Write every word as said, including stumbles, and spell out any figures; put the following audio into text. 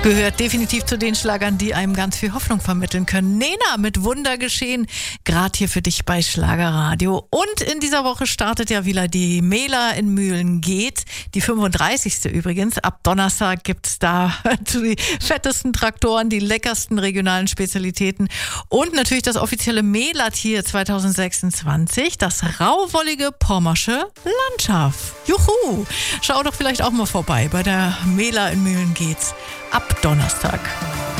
Gehört definitiv zu den Schlagern, die einem ganz viel Hoffnung vermitteln können. Nena mit Wunder geschehen, gerade hier für dich bei Schlagerradio. Und in dieser Woche startet ja wieder die Mela in Mühlengeht, die fünfunddreißigste übrigens. Ab Donnerstag gibt's da die fettesten Traktoren, die leckersten regionalen Spezialitäten und natürlich das offizielle Mela-Tier zwanzig sechsundzwanzig, das rauwollige Pommersche Landschaft. Juhu! Schau doch vielleicht auch mal vorbei bei der Mela in Mühlengeht ab Donnerstag.